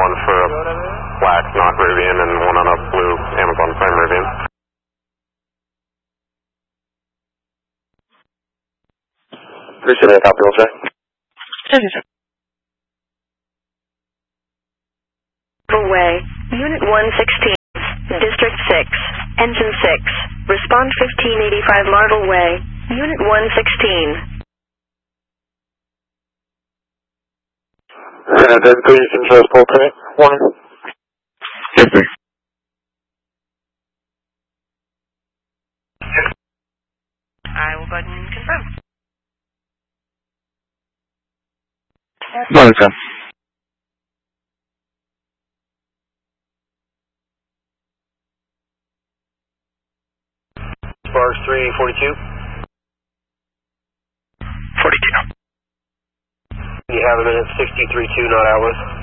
one for a black Knock Rivian and one on a blue Amazon Prime Rivian. Appreciate it, copy, we'll check. Way, Unit 116, District 6, Engine 6, respond 1585 Marble Way, Unit 116. Then please control full print. 1. Yes, sir. I will go ahead and confirm. Morning, sir. Sparks 342. 42. You have a minute 63.2 not hours.